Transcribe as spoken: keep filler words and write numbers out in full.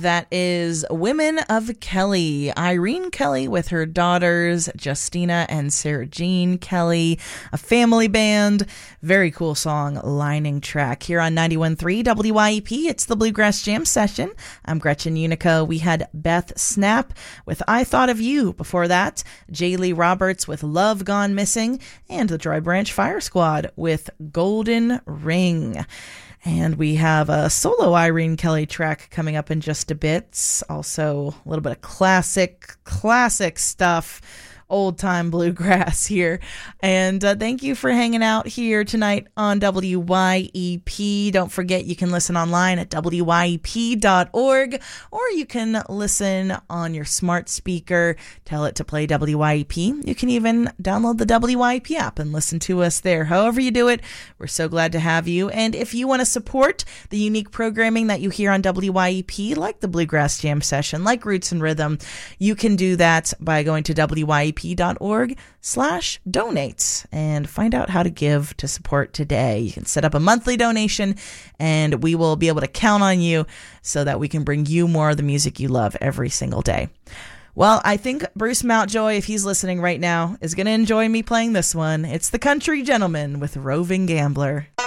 That is Women of Kelly. Irene Kelly with her daughters, Justina and Sarah Jean Kelly, a family band. Very cool song, lining track here on ninety-one point three W Y E P. It's the Bluegrass Jam Session. I'm Gretchen Unico. We had Beth Snap with I Thought of You. Before that, J. Lee Roberts with Love Gone Missing, and the Dry Branch Fire Squad with Golden Ring. And we have a solo Irene Kelly track coming up in just a bit. Also, a little bit of classic, classic stuff. Old-time bluegrass here. And uh, thank you for hanging out here tonight on W Y E P. Don't forget you can listen online at W Y E P dot org, or you can listen on your smart speaker. Tell it to play W Y E P. You can even download the W Y E P app and listen to us there. However you do it, we're so glad to have you. And if you want to support the unique programming that you hear on W Y E P, like the Bluegrass Jam Session, like Roots and Rhythm, you can do that by going to W Y E P dot org slash donate and find out how to give to support today. You can set up a monthly donation and we will be able to count on you so that we can bring you more of the music you love every single day. Well, I think Bruce Mountjoy, if he's listening right now, is going to enjoy me playing this one. It's the Country Gentleman with Roving Gambler.